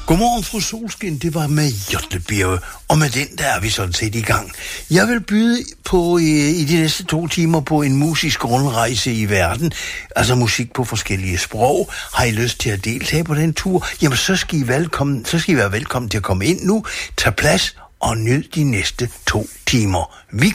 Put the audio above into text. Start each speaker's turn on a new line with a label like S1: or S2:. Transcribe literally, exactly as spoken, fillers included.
S1: Godmorgen, fru Solskin. Det var med Jotlebjerge, og med den der er vi sådan set i gang. Jeg vil byde på øh, i de næste to timer på en musisk rundrejse i verden, altså musik på forskellige sprog. Har I lyst til at deltage på den tur? Jamen, så skal I, velkommen, så skal I være velkommen til at komme ind nu, tage plads og nyd de næste to timer. Vi